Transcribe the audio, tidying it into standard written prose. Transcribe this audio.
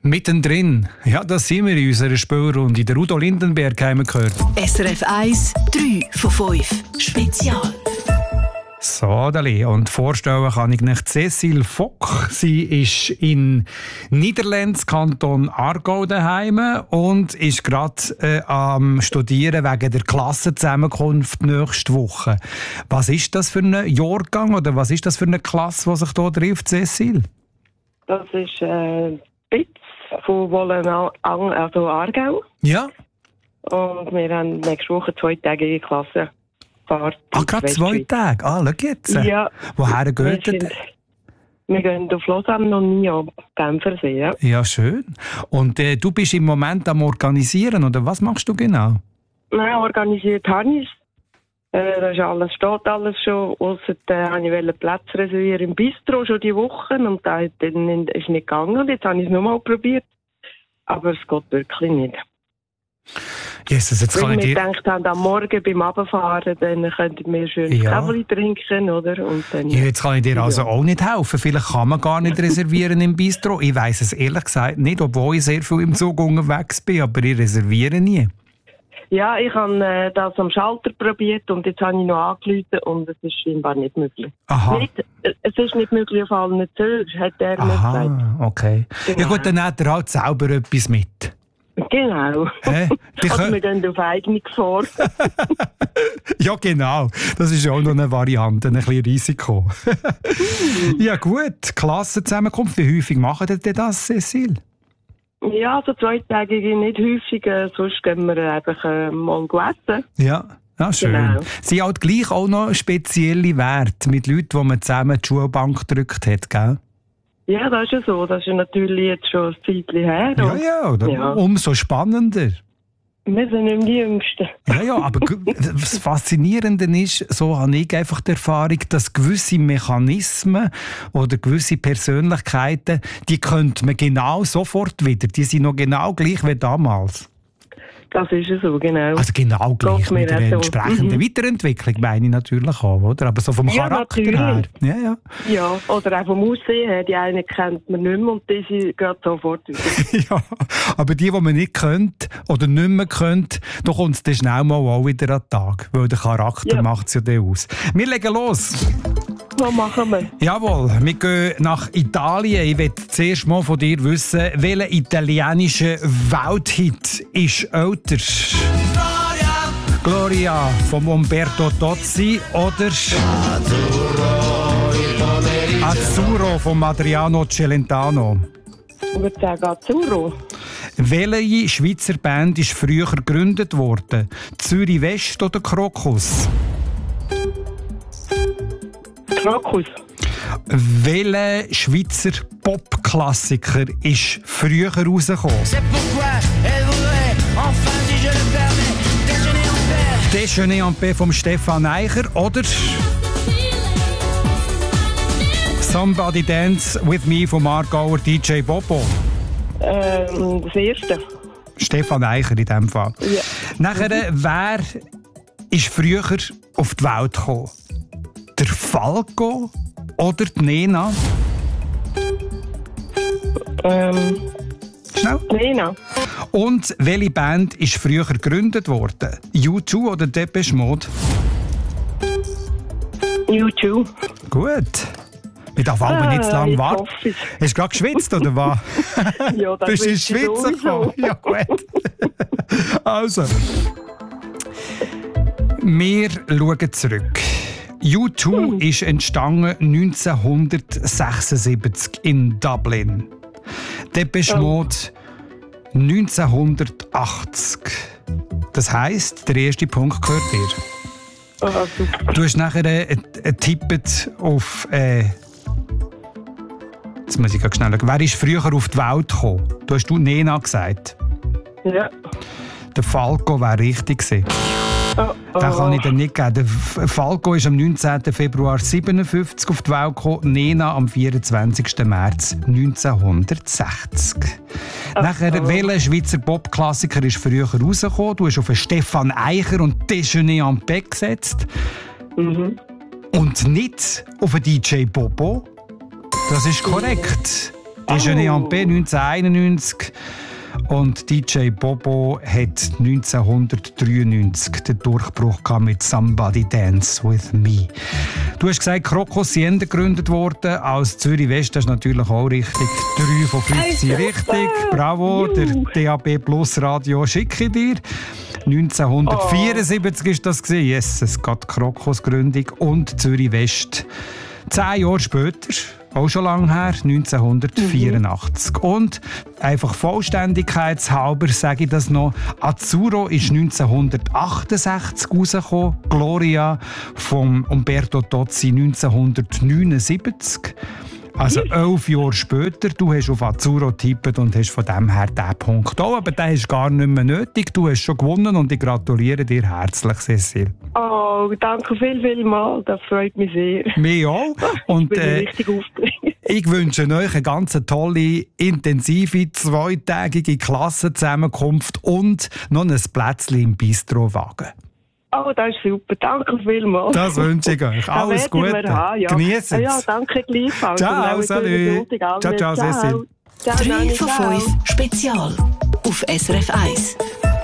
Mittendrin. Ja, das sind wir in unserer Spielrunde. Der Udo Lindenberg haben wir gehört. SRF 1, 3 von 5. Spezial. So, Dali. Und vorstellen kann ich nicht Cécile Fock. Sie ist in Niederlands Kanton Aargau daheim und ist gerade am Studieren wegen der Klassenzusammenkunft nächste Woche. Was ist das für ein Jahrgang oder was ist das für eine Klasse, die sich hier trifft, Cécile? Das ist BITS von Wollenang, also Aargau. Ja. Und wir haben nächste Woche 2-tägige Klassenfahrt. Gerade 2 Tage? Schau jetzt. Ja. Woher geht ihr? Wir gehen auf Lausanne und nie am Genfersee. Ja. Ja, schön. Und du bist im Moment am Organisieren, oder was machst du genau? Nein, organisiert habe ich es. Da ist alles, steht alles schon. Ausser wollte ich Platz reservieren im Bistro schon die Woche und dann ist nicht gegangen. Und jetzt habe ich es nochmal probiert. Aber es geht wirklich nicht. Jesus, jetzt kann Weil ich wir dir... gedacht haben, am Morgen beim Abfahren, dann könnten wir schön Kaffee trinken, oder? Und dann, ja, jetzt kann ich dir also auch nicht helfen. Vielleicht kann man gar nicht reservieren im Bistro. Ich weiss es ehrlich gesagt nicht, obwohl ich sehr viel im Zug unterwegs bin, aber ich reserviere nie. Ja, ich habe das am Schalter probiert und jetzt habe ich noch angerufen und es ist scheinbar nicht möglich. Aha. Es ist nicht möglich auf allen Zügen, hat er mir gesagt. Okay. Genau. Ja gut, dann hat er halt selber etwas mit. Genau. Also wir gehen auf eigene Gefahr. Ja, genau. Das ist auch noch eine Variante, ein bisschen Risiko. Ja gut, Klassenzusammenkunft. Wie häufig machen ihr denn das, Cécile? Ja, so 2-tägige nicht häufig, sonst gehen wir einfach mal essen. Ja. Ja, schön. Genau. Sie hat gleich auch noch spezielle Werte mit Leuten, die man zusammen die Schulbank gedrückt hat, gell? Ja, das ist ja so. Das ist natürlich jetzt schon ein Zeitchen her. Ja, umso spannender. Wir sind nicht die Jüngsten. Ja, aber das Faszinierende ist, so habe ich einfach die Erfahrung, dass gewisse Mechanismen oder gewisse Persönlichkeiten, die könnte man genau sofort wieder. Die sind noch genau gleich wie damals. Das ist ja so, genau. Also genau gleich mit einer entsprechenden Weiterentwicklung, meine ich natürlich auch, oder? Aber so vom Charakter her. Ja. Ja, oder auch vom Aussehen her. Die einen kennt man nicht mehr und die sind gerade sofort wieder. Ja, aber die man nicht kennt oder nicht mehr kennt, da kommt es dann schnell mal auch wieder an den Tag. Weil der Charakter macht es ja dann aus. Wir legen los. Was machen wir? Jawohl, wir gehen nach Italien. Ich will zuerst mal von dir wissen, welcher italienische Welthit ist älter? Gloria von Umberto Tozzi oder Azzurro von Adriano Celentano? Ich würde sagen Azzurro. Welche Schweizer Band ist früher gegründet worden? Zürich West oder Krokus? Krokus. Welcher Schweizer Popklassiker ist früher rausgekommen? Déjeuner en paix vom Stefan Eicher oder Somebody Dance With Me vom Aargauer DJ Bobo? Das erste. Stefan Eicher in diesem Fall. Ja. Nachher, wer ist früher auf die Welt gekommen? Der Falco oder die Nena? Schnell. Nena. Und welche Band ist früher gegründet worden? U2 oder Depeche Mode? U2. Gut. Wir darf aber nicht zu lange warten. Hast du gerade geschwitzt, oder was? Ja, das bist du ins Schwitzen gekommen? Ja, gut. Also. Wir schauen zurück. U2 ist entstanden 1976 in Dublin. Depeche Mode 1980. Das heisst, der erste Punkt gehört dir. Du hast nachher getippt auf... jetzt muss ich ganz schnell schauen. Wer ist früher auf die Welt gekommen? Du hast Nena gesagt. Ja. Der Falco wäre richtig gewesen. Den kann ich dir nicht geben. Der Falco ist am 19. Februar 1957 auf die Welt gekommen, Nena am 24. März 1960. Nachher, welcher Schweizer Popklassiker ist früher rausgekommen? Du hast auf Stefan Eicher und Déjeuner en paix gesetzt. Und nicht auf DJ Bobo. Das ist korrekt. Déjeuner en paix 1991. Und DJ Bobo hat 1993 den Durchbruch mit Somebody Dance With Me. Du hast gesagt, Krokussiende gegründet worden. Als Zürich West, das ist natürlich auch richtig. 3 von 5 sind richtig. Bravo, der DAB Plus Radio schicke ich dir. 1974 ist das gewesen. Yes, es geht Krokusgründung und Zürich West. 10 Jahre später, auch schon lange her, 1984. Und einfach vollständigkeitshalber sage ich das noch, Azzurro ist 1968 rausgekommen, Gloria von Umberto Tozzi 1979. Also 11 Jahre später, du hast auf Azzurro getippt und hast von dem her diesen Punkt auch, aber der ist gar nicht mehr nötig. Du hast schon gewonnen und ich gratuliere dir herzlich, Cecil. Oh, danke vielmals, das freut mich sehr. Mir auch. Und, ich bin richtig aufgeregt. Ich wünsche euch eine ganz tolle, intensive, 2-tägige Klassenzusammenkunft und noch ein Plätzchen im Bistrowagen. Oh, das ist super. Danke vielmals. Das wünsche ich euch. Alles Gute. Genießt es. Ja, danke gleichfalls. Ciao, salut. Ciao, Cecil. 3 von 5 Spezial auf SRF 1.